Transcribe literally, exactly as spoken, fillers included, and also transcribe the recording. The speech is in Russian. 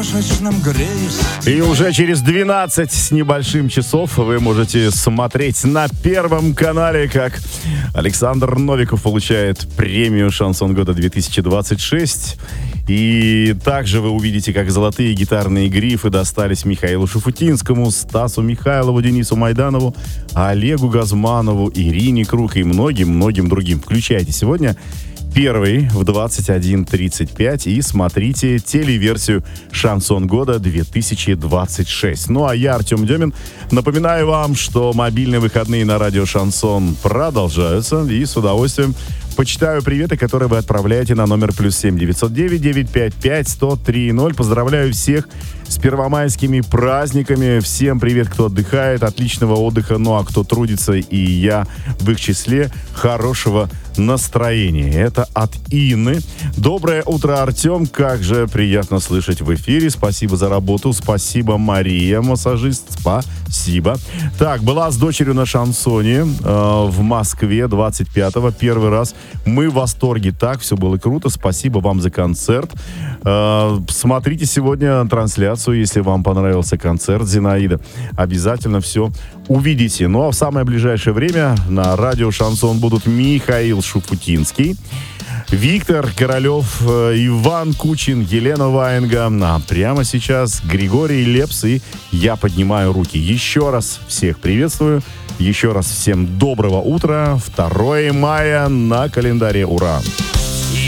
крошечном греюсь. И уже через двенадцать с небольшим часов вы можете смотреть на Первом канале, как Александр Новиков получает премию «Шансон года две тысячи двадцать шесть». И также вы увидите, как золотые гитарные грифы достались Михаилу Шуфутинскому, Стасу Михайлову, Денису Майданову, Олегу Газманову, Ирине Круг и многим-многим другим. Включайте сегодня первый в двадцать один тридцать пять и смотрите телеверсию «Шансон года две тысячи двадцать шесть». Ну а я, Артем Демин, напоминаю вам, что мобильные выходные на радио «Шансон» продолжаются, и с удовольствием почитаю приветы, которые вы отправляете на номер плюс семь девятьсот девять девятьсот пятьдесят пять сто три ноль. Поздравляю всех с первомайскими праздниками. Всем привет, кто отдыхает. Отличного отдыха. Ну а кто трудится, и я в их числе, хорошего настроения. Это от Инны. Доброе утро, Артем. Как же приятно слышать в эфире. Спасибо за работу. Спасибо, Мария, массажист. Спасибо. Так, была с дочерью на шансоне э, в Москве двадцать пятого. Первый раз. Мы в восторге. Так, все было круто. Спасибо вам за концерт. Э, смотрите сегодня трансляцию, если вам понравился концерт Зинаида. Обязательно все увидите. Ну а в самое ближайшее время на радио «Шансон» будут Михаил Шуфутинский, Виктор Королев, Иван Кучин, Елена Ваенга. А прямо сейчас Григорий Лепс и «Я поднимаю руки». Еще раз всех приветствую. Еще раз всем доброго утра. второе мая на календаре. Ура!